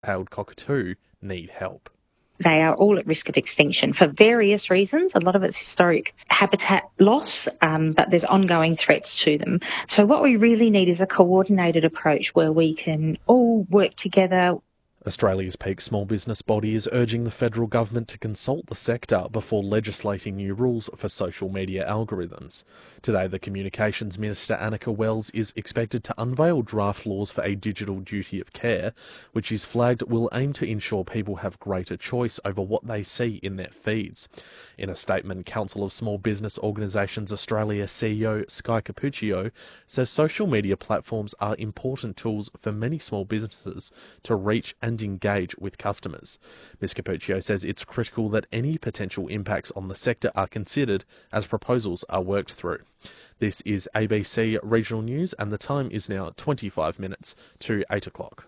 cockatoo need help. They are all at risk of extinction for various reasons. A lot of it's historic habitat loss, but there's ongoing threats to them. So what we really need is a coordinated approach where we can all work together. Australia's peak small business body is urging the federal government to consult the sector before legislating new rules for social media algorithms. Today, the Communications Minister Annika Wells is expected to unveil draft laws for a digital duty of care, which is flagged will aim to ensure people have greater choice over what they see in their feeds. In a statement, Council of Small Business Organisations Australia CEO Sky Capuccio says social media platforms are important tools for many small businesses to reach and engage with customers. Ms Capuccio says it's critical that any potential impacts on the sector are considered as proposals are worked through. This is ABC Regional News, and the time is now 25 minutes to 8 o'clock.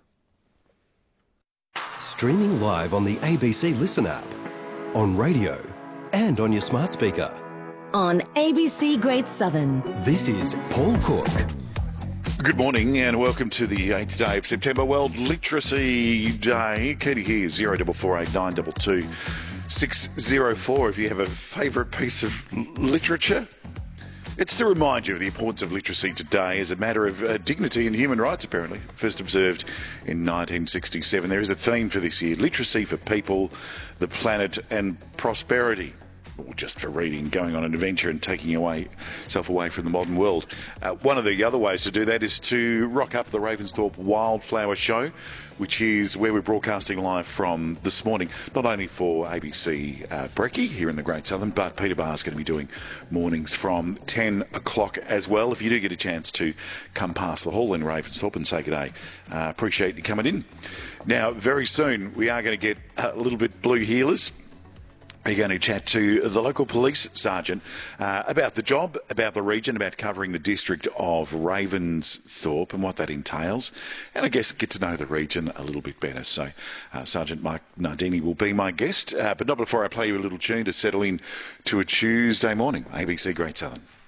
Streaming live on the ABC Listen app, on radio and on your smart speaker. On ABC Great Southern. This is Paul Cook. Good morning and welcome to the 8th day of September, World Literacy Day. Katie here, 0448 922 604 if you have a favourite piece of literature. It's to remind you of the importance of literacy today as a matter of dignity and human rights, apparently. First observed in 1967. There is a theme for this year: literacy for people, the planet and prosperity. Or just for reading, going on an adventure and taking yourself away from the modern world. One of the other ways to do that is to rock up the Ravensthorpe Wildflower Show, which is where we're broadcasting live from this morning, not only for ABC Brekkie here in the Great Southern, but Peter Barr's going to be doing mornings from 10 o'clock as well. If you do get a chance to come past the hall in Ravensthorpe and say good day, appreciate you coming in. Now, very soon we are going to get a little bit blue heelers. We're going to chat to the local police sergeant about the job, about the region, about covering the district of Ravensthorpe and what that entails, and I guess get to know the region a little bit better. So Sergeant Mark Nardini will be my guest, but not before I play you a little tune to settle in to a Tuesday morning. ABC Great Southern.